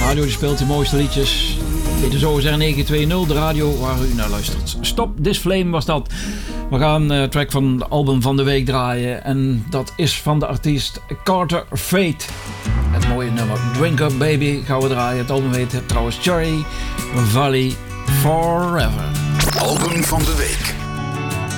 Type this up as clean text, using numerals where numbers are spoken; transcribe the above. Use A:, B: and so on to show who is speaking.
A: radio die speelt de mooiste liedjes. Dit is OSR 920, de radio waar u naar luistert. Stop This Flame was dat. We gaan een track van het album van de week draaien. En dat is van de artiest Carter Fate. Het mooie nummer Drink Up Baby gaan we draaien. Het album heet trouwens Cherry Valley Forever.
B: Album van de week.